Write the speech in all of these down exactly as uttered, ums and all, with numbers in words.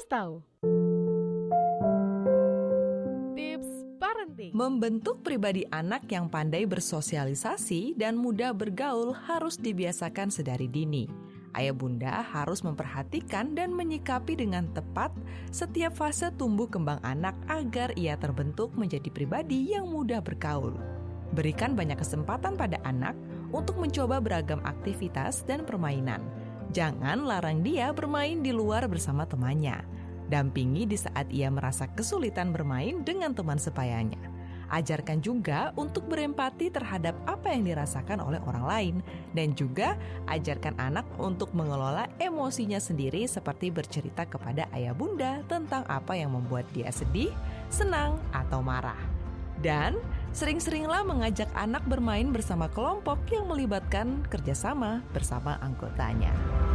harus tahu. Tips parenting. Membentuk pribadi anak yang pandai bersosialisasi dan mudah bergaul harus dibiasakan sedari dini. Ayah bunda harus memperhatikan dan menyikapi dengan tepat setiap fase tumbuh kembang anak agar ia terbentuk menjadi pribadi yang mudah bergaul. Berikan banyak kesempatan pada anak untuk mencoba beragam aktivitas dan permainan. Jangan larang dia bermain di luar bersama temannya. Dampingi di saat ia merasa kesulitan bermain dengan teman sepayanya. Ajarkan juga untuk berempati terhadap apa yang dirasakan oleh orang lain. Dan juga ajarkan anak untuk mengelola emosinya sendiri seperti bercerita kepada ayah bunda tentang apa yang membuat dia sedih, senang, atau marah. Dan sering-seringlah mengajak anak bermain bersama kelompok yang melibatkan kerjasama bersama anggotanya.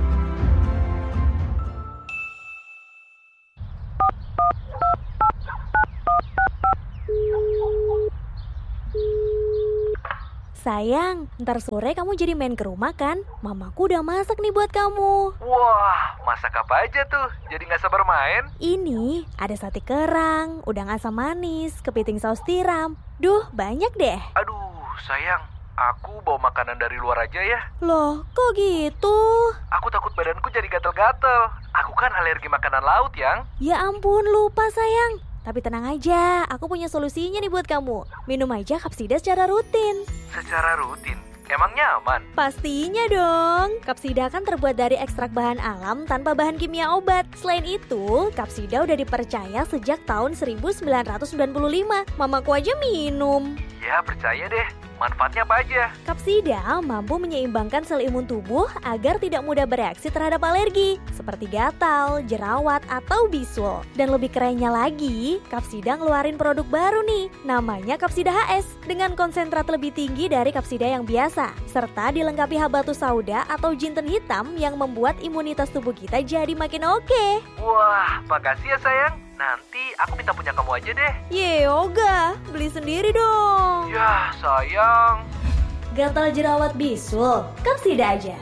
Sayang, ntar sore kamu jadi main ke rumah kan? Mamaku udah masak nih buat kamu. Wah, masak apa aja tuh? Jadi gak sabar main? Ini ada sate kerang, udang asam manis, kepiting saus tiram. Duh, banyak deh. Aduh, sayang, aku bawa makanan dari luar aja ya. Loh, kok gitu? Aku takut badanku jadi gatel-gatel. Aku kan alergi makanan laut, Yang. Ya ampun, lupa sayang. Tapi tenang aja, aku punya solusinya nih buat kamu. Minum aja Kapsida secara rutin. Secara rutin? Emangnya aman? Pastinya dong. Kapsida kan terbuat dari ekstrak bahan alam tanpa bahan kimia obat. Selain itu, Kapsida udah dipercaya sejak tahun seribu sembilan ratus sembilan puluh lima. Mamaku aja minum. Ya, percaya deh. Manfaatnya apa aja? Kapsida mampu menyeimbangkan sel imun tubuh agar tidak mudah bereaksi terhadap alergi, seperti gatal, jerawat, atau bisul. Dan lebih kerennya lagi, Kapsida ngeluarin produk baru nih, namanya Kapsida H S, dengan konsentrat lebih tinggi dari Kapsida yang biasa, serta dilengkapi habatus sauda atau jinten hitam yang membuat imunitas tubuh kita jadi makin oke. Wah, makasih ya sayang. Nanti aku minta punya kamu aja deh. Ye, Yoga, beli sendiri dong. Yah, sayang. Gatal jerawat bisul, Kapsida aja.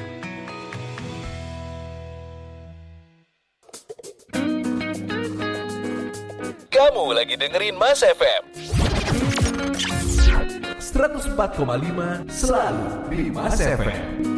Kamu lagi dengerin Mas F M seratus empat koma lima selalu di Mas F M.